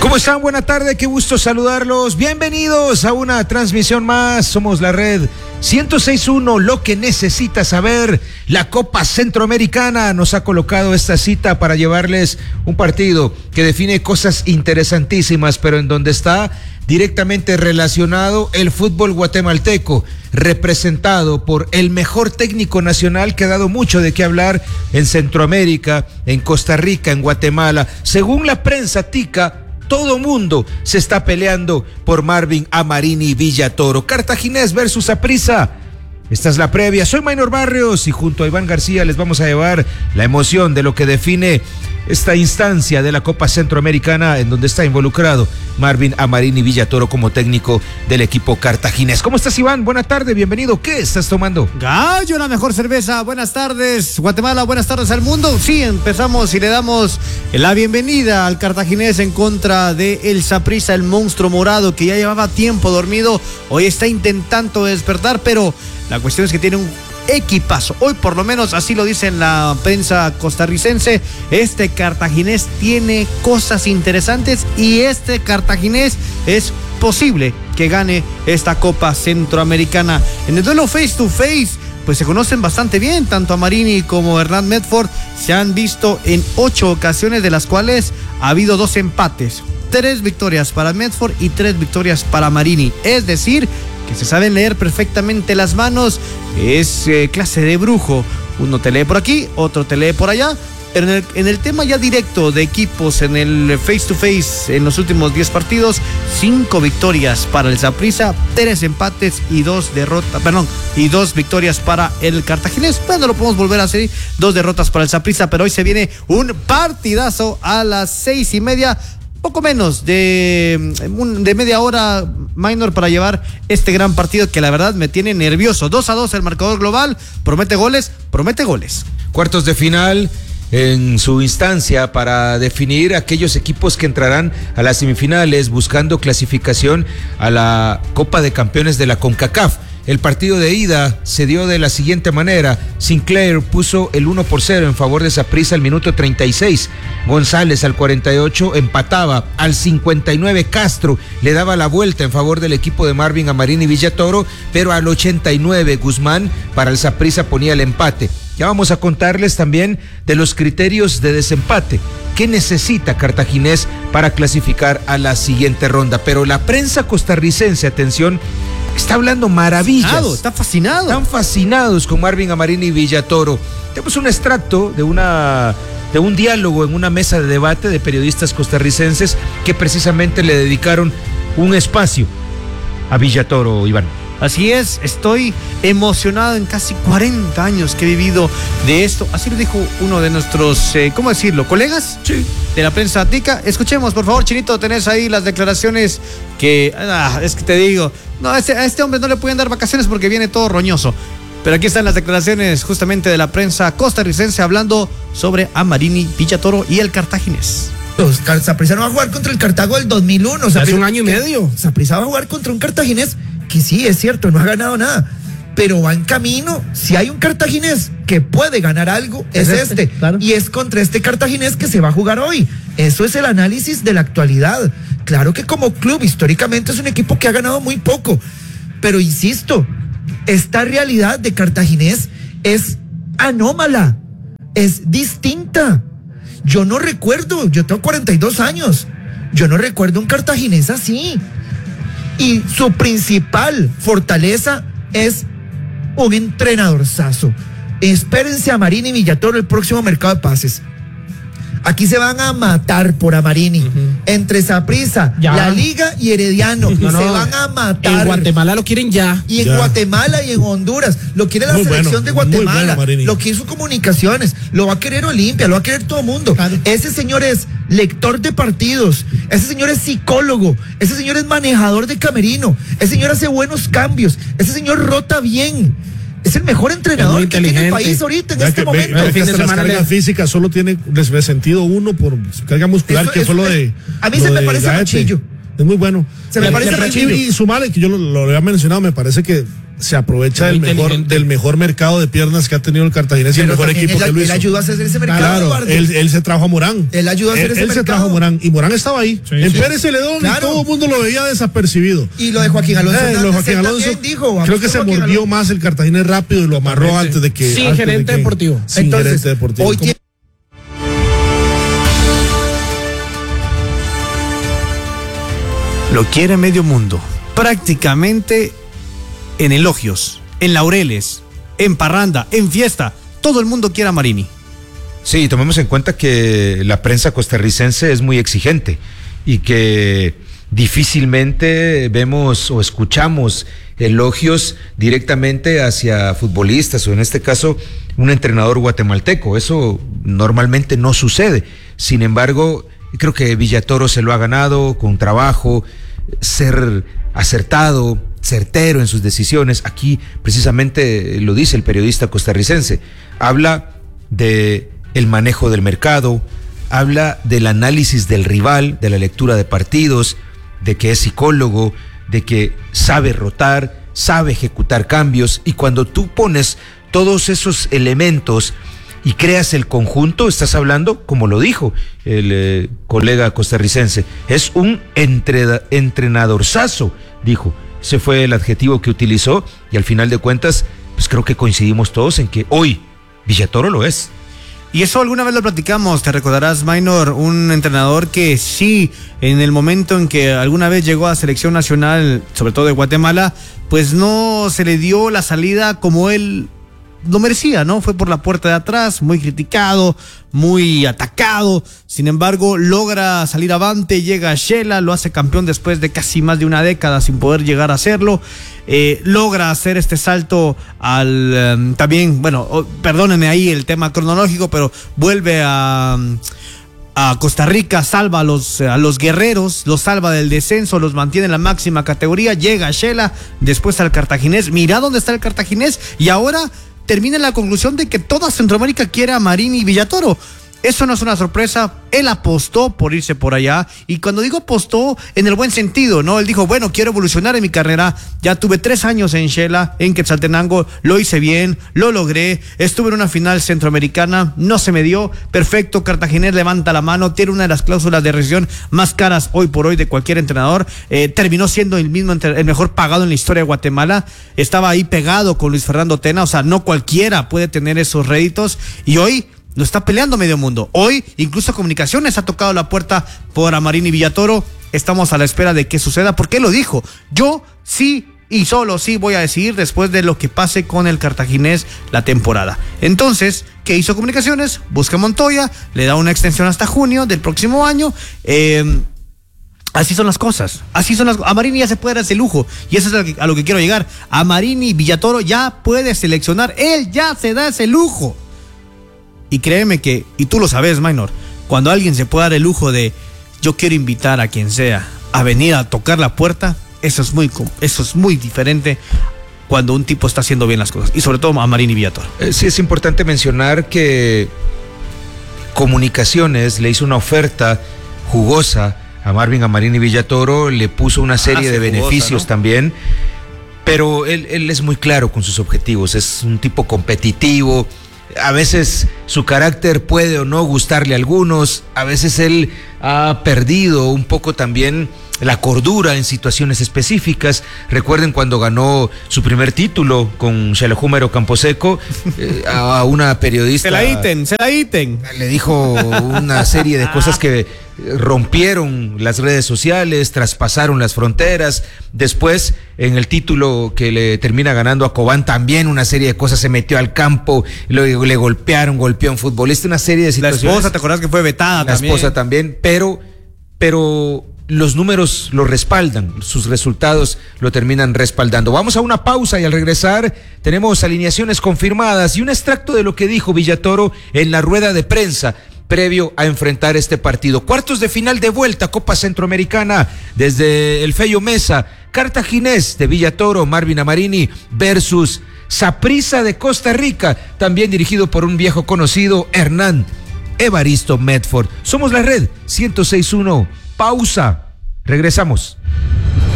¿Cómo están? Buena tarde, qué gusto saludarlos. Bienvenidos a una transmisión más. Somos la red 106.1, lo que necesitas saber. La Copa Centroamericana nos ha colocado esta cita para llevarles un partido que define cosas interesantísimas, pero en donde está directamente relacionado el fútbol guatemalteco, representado por el mejor técnico nacional que ha dado mucho de qué hablar en Centroamérica, en Costa Rica, en Guatemala. Según la prensa tica, todo mundo se está peleando por Marvin Amarini Villatoro. Cartaginés versus Saprissa. Esta es la previa. Soy Maynor Barrios y junto a Iván García les vamos a llevar la emoción de lo que define esta instancia de la Copa Centroamericana en donde está involucrado Marvin Amarini Villatoro como técnico del equipo cartaginés. ¿Cómo estás, Iván? Buena tarde, bienvenido. ¿Qué estás tomando? Gallo, la mejor cerveza. Buenas tardes, Guatemala. Buenas tardes al mundo. Sí, empezamos y le damos la bienvenida al cartaginés en contra de el Saprissa, el monstruo morado que ya llevaba tiempo dormido. Hoy está intentando despertar, pero la cuestión es que tiene un equipazo. Hoy por lo menos así lo dice en la prensa costarricense. Este cartaginés tiene cosas interesantes y este cartaginés es posible que gane esta Copa Centroamericana. En el duelo face to face pues se conocen bastante bien, tanto Amarini como Hernán Medford. Se han visto en 8 ocasiones, de las cuales ha habido 2 empates, 3 victorias para Medford y 3 victorias para Amarini, es decir, que se saben leer perfectamente las manos. Es clase de brujo. Uno te lee por aquí, otro te lee por allá. Pero en el tema ya directo de equipos, en el face to face, en los últimos 10 partidos, 5 victorias para el Saprissa, 3 empates y 2 victorias para el cartaginés. Bueno, lo podemos volver a hacer, 2 derrotas para el Saprissa, pero hoy se viene un partidazo a las 6:30. Poco menos de media hora, Maynor, para llevar este gran partido que la verdad me tiene nervioso. 2-2 el marcador global. Promete goles. Cuartos de final en su instancia para definir aquellos equipos que entrarán a las semifinales buscando clasificación a la Copa de Campeones de la CONCACAF. El partido de ida se dio de la siguiente manera. Sinclair puso el 1-0 en favor de Saprissa al minuto 36. González al 48 empataba. Al 59 Castro le daba la vuelta en favor del equipo de Marvin Amarini Villatoro, pero al 89 Guzmán para el Saprissa ponía el empate. Ya vamos a contarles también de los criterios de desempate. ¿Qué necesita Cartaginés para clasificar a la siguiente ronda? Pero la prensa costarricense, atención, está hablando maravillas. Está fascinado. Están fascinados con Marvin Amarini Villatoro. Tenemos un extracto de un diálogo en una mesa de debate de periodistas costarricenses que precisamente le dedicaron un espacio a Villatoro, Iván. Así es, estoy emocionado en casi 40 años que he vivido de esto. Así lo dijo uno de nuestros, ¿cómo decirlo? ¿Colegas? Sí. De la prensa tica. Escuchemos, por favor, Chinito, tenés ahí las declaraciones que, es que te digo, no, a este hombre no le pueden dar vacaciones porque viene todo roñoso. Pero aquí están las declaraciones justamente de la prensa costarricense hablando sobre Amarini Villatoro y el cartaginés. Saprissa no va a jugar contra el Cartago del 2001. Hace un año y medio. Saprissa va a jugar contra un cartaginés que sí, es cierto, no ha ganado nada, pero va en camino. Si hay un cartaginés que puede ganar algo, es este. Claro. Y es contra este cartaginés que se va a jugar hoy. Eso es el análisis de la actualidad. Claro que como club, históricamente es un equipo que ha ganado muy poco, pero insisto, esta realidad de cartaginés es anómala, es distinta. Yo no recuerdo, yo tengo 42 años, yo no recuerdo un cartaginés así. Y su principal fortaleza es un entrenadorzazo. Espérense a Amarini Villatoro el próximo mercado de pases. Aquí se van a matar por Amarini. Entre Saprissa, la Liga y Herediano. Se van a matar. En Guatemala lo quieren ya. Y en Guatemala y en Honduras. Lo quiere la selección de Guatemala. Lo quiso Comunicaciones. Lo va a querer Olimpia. Lo va a querer todo el mundo. Claro. Ese señor es lector de partidos. Ese señor es psicólogo. Ese señor es manejador de camerino. Ese señor hace buenos cambios. Ese señor rota bien. Es el mejor entrenador que tiene el país ahorita en este momento. El fin de semana la carga física solo tiene sentido uno por carga muscular, eso, que solo de. A mí se me parece muchillo. Es muy bueno. Se me parece tranquilo. Y sumale, que yo lo había mencionado, me parece que se aprovecha del mejor mercado de piernas que ha tenido el Cartaginés y el mejor equipo que lo hizo. Él ayudó a hacer ese mercado. Claro, él se trajo a Morán. Él ayudó a hacer ese mercado. Él se trajo a Morán y Morán estaba ahí. Sí, en Pérez Celedón y todo el mundo lo veía desapercibido. Y lo de Joaquín Alonso. Creo que se mordió más el Cartaginés rápido y lo amarró antes de que. Sí, gerente deportivo. Gerente deportivo. Hoy Lo quiere medio mundo, prácticamente en elogios, en laureles, en parranda, en fiesta. Todo el mundo quiere a Marini. Sí, tomemos en cuenta que la prensa costarricense es muy exigente y que difícilmente vemos o escuchamos elogios directamente hacia futbolistas o en este caso un entrenador guatemalteco. Eso normalmente no sucede. Sin embargo, creo que Villatoro se lo ha ganado con trabajo, ser acertado, certero en sus decisiones. Aquí precisamente lo dice el periodista costarricense. Habla de el manejo del mercado, habla del análisis del rival, de la lectura de partidos, de que es psicólogo, de que sabe rotar, sabe ejecutar cambios, y cuando tú pones todos esos elementos y creas el conjunto, estás hablando, como lo dijo el colega costarricense, es un entrenadorzazo, dijo. Ese fue el adjetivo que utilizó y al final de cuentas, pues creo que coincidimos todos en que hoy Villatoro lo es. Y eso alguna vez lo platicamos, te recordarás, Maynor, un entrenador que sí, en el momento en que alguna vez llegó a selección nacional, sobre todo de Guatemala, pues no se le dio la salida como él lo merecía, ¿no? Fue por la puerta de atrás, muy criticado, muy atacado. Sin embargo, logra salir avante, llega a Shela, lo hace campeón después de casi más de una década sin poder llegar a hacerlo. Logra hacer este salto al también, bueno, perdónenme ahí el tema cronológico, pero vuelve a Costa Rica, salva a los guerreros, los salva del descenso, los mantiene en la máxima categoría, llega a Shela, después al Cartaginés. Mira dónde está el Cartaginés y ahora termina en la conclusión de que toda Centroamérica quiere a Marini y Villatoro. Eso no es una sorpresa, él apostó por irse por allá, y cuando digo apostó, en el buen sentido, ¿no? Él dijo, bueno, quiero evolucionar en mi carrera, ya tuve 3 años en Shela, en Quetzaltenango, lo hice bien, lo logré, estuve en una final centroamericana, no se me dio, perfecto, Cartaginés levanta la mano, tiene una de las cláusulas de rescisión más caras hoy por hoy de cualquier entrenador, terminó siendo el mejor pagado en la historia de Guatemala, estaba ahí pegado con Luis Fernando Tena, o sea, no cualquiera puede tener esos réditos, y hoy lo está peleando medio mundo. Hoy, incluso Comunicaciones ha tocado la puerta por a Marini Villatoro. Estamos a la espera de que suceda, porque él lo dijo. Yo sí y solo sí voy a decidir después de lo que pase con el Cartaginés la temporada. Entonces, ¿qué hizo Comunicaciones? Busca a Montoya, le da una extensión hasta junio del próximo año. Así son las cosas. A Marini ya se puede dar ese lujo. Y eso es a lo que quiero llegar. A Marini Villatoro ya puede seleccionar. Él ya se da ese lujo. Y créeme que, y tú lo sabes, Maynor, cuando alguien se puede dar el lujo de yo quiero invitar a quien sea a venir a tocar la puerta, eso es muy diferente cuando un tipo está haciendo bien las cosas, y sobre todo a Marini Villatoro. Sí, es importante mencionar que Comunicaciones le hizo una oferta jugosa a Marini Villatoro, le puso una serie de beneficios, ¿no? También, pero él es muy claro con sus objetivos, es un tipo competitivo. A veces su carácter puede o no gustarle a algunos, a veces él ha perdido un poco también la cordura en situaciones específicas. Recuerden cuando ganó su primer título con Xelejúmero Camposeco, a una periodista... Se la íten. Le dijo una serie de cosas que rompieron las redes sociales, traspasaron las fronteras. Después, en el título que le termina ganando a Cobán, también una serie de cosas, se metió al campo, le golpeó a un futbolista, una serie de situaciones. La esposa, ¿te acordás que fue vetada también? La esposa también, pero los números lo respaldan, sus resultados lo terminan respaldando. Vamos a una pausa y al regresar tenemos alineaciones confirmadas y un extracto de lo que dijo Villatoro en la rueda de prensa previo a enfrentar este partido. Cuartos de final de vuelta, Copa Centroamericana, desde el Fello Mesa, Cartaginés de Villatoro, Marvin Amarini versus Saprissa de Costa Rica, también dirigido por un viejo conocido, Hernán Evaristo Medford. Somos la red 106.1. Pausa. Regresamos.